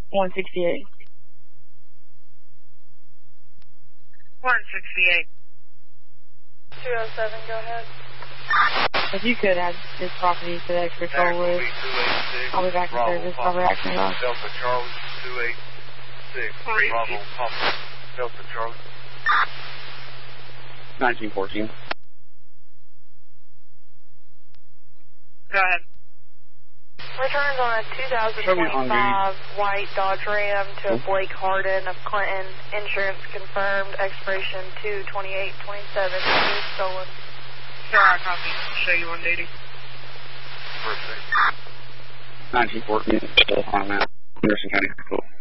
168. 168. 207, go ahead. If you could add this property to the extra patrol list, I'll be back in service. I'll be acting off. Delta Charlie 286. Bravo Papa. Delta Charlie. 1914. Go ahead. Returns on a 2025 white Dodge Ram to Blake Harden of Clinton. Insurance confirmed. Expiration 2/28/27. Stolen. Sure, I copy. Show you on duty. Perfect. 1914. Still on that. Anderson County Patrol.